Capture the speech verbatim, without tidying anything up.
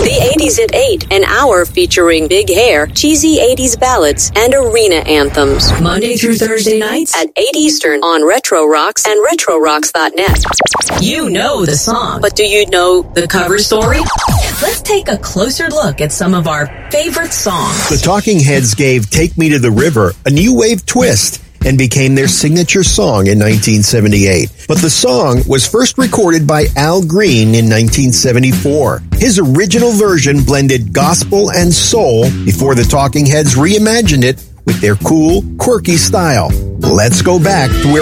The eighties at eight, an hour featuring big hair, cheesy eighties ballads, and arena anthems. Monday through Thursday nights at eight Eastern on Retro Rocks and retro rocks dot net. You know the song, but do you know the cover story? Let's take a closer look at some of our favorite songs. The Talking Heads gave Take Me to the River a new wave twist and became their signature song in nineteen seventy-eight. But the song was first recorded by Al Green in nineteen seventy-four. His original version blended gospel and soul before the Talking Heads reimagined it with their cool, quirky style. Let's go back to where